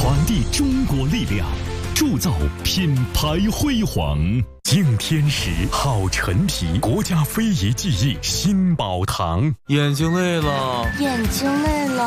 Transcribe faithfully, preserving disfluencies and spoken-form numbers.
传递中国力量，铸造品牌辉煌。敬天时，好陈皮，国家非遗技艺新宝堂。 眼睛累了， 眼睛累了，